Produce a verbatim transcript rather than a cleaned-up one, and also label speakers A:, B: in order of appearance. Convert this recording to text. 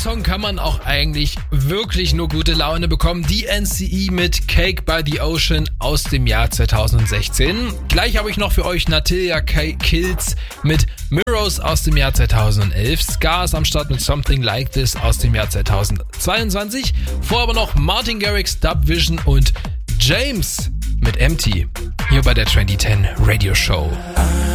A: Song kann man auch eigentlich wirklich nur gute Laune bekommen. D N C E mit Cake by the Ocean aus dem Jahr zweitausendsechzehn. Gleich habe ich noch für euch Natalia K- Kills mit Mirrors aus dem Jahr zweitausendelf. Ska ist am Start mit Something Like This aus dem Jahr zweitausendzweiundzwanzig. Vor aber noch Martin Garrix, Dub Vision und James mit Empty. Hier bei der zwanzig zehn Radio Show.